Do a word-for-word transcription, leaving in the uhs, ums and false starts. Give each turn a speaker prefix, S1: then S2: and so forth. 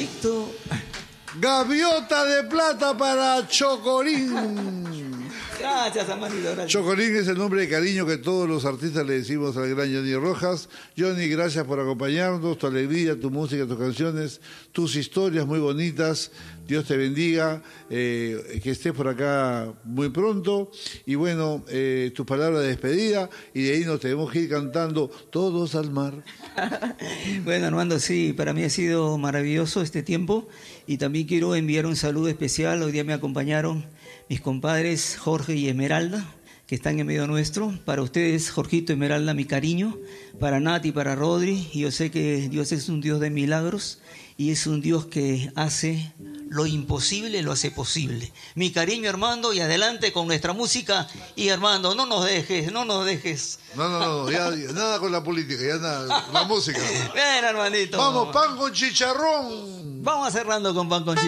S1: Armandito.
S2: Gaviota de plata para Chocorín.
S1: Gracias, Armandito. Gracias.
S2: Chocorín es el nombre de cariño que todos los artistas le decimos al gran Johnny Rojas. Johnny, gracias por acompañarnos, tu alegría, tu música, tus canciones, tus historias muy bonitas. Dios te bendiga, eh, que estés por acá muy pronto. Y bueno, eh, tus palabras de despedida, y de ahí nos tenemos que ir cantando Todos al Mar.
S1: Bueno, Armando, sí, para mí ha sido maravilloso este tiempo. Y también quiero enviar un saludo especial. Hoy día me acompañaron mis compadres Jorge y Esmeralda, que están en medio nuestro. Para ustedes, Jorgito, Esmeralda, mi cariño. Para Nati, para Rodri. Y yo sé que Dios es un Dios de milagros y es un Dios que hace lo imposible, lo hace posible. Mi cariño, Armando, y adelante con nuestra música. Y Armando, no nos dejes, no nos dejes.
S2: No, no, no, ya, ya nada con la política, ya nada, la música.
S1: Ven, Armandito.
S2: Vamos, pan con chicharrón.
S1: Vamos cerrando con pan con chicharrón.